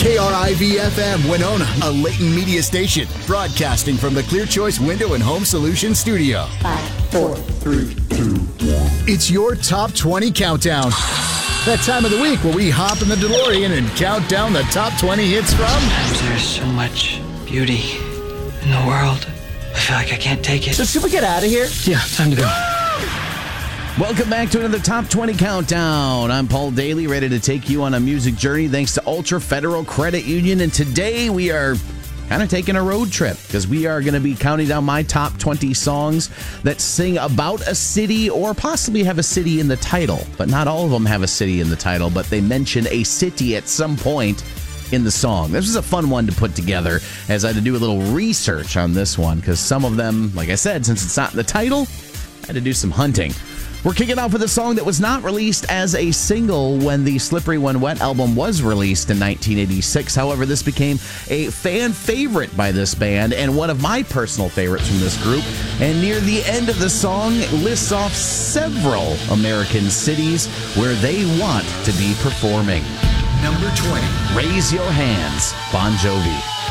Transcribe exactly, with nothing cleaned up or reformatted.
K R I V F M Winona, a Leighton media station, broadcasting from the Clear Choice Window and Home Solutions studio. Five, four, three, two, one. It's your Top twenty Countdown. That time of the week where we hop in the DeLorean and count down the top twenty hits from... There's so much beauty in the world. I feel like I can't take it. So should we get out of here? Yeah, time to go. Welcome back to another Top twenty Countdown. I'm Paul Daly, ready to take you on a music journey thanks to Ultra Federal Credit Union. And today we are kind of taking a road trip because we are going to be counting down my top twenty songs that sing about a city or possibly have a city in the title. But not all of them have a city in the title, but they mention a city at some point in the song. This was a fun one to put together as I had to do a little research on this one because some of them, like I said, since it's not in the title, I had to do some hunting. We're kicking off with a song that was not released as a single when the Slippery When Wet album was released in nineteen eighty-six. However, this became a fan favorite by this band and one of my personal favorites from this group. And near the end of the song, lists off several American cities where they want to be performing. Number twenty. Raise Your Hands, Bon Jovi.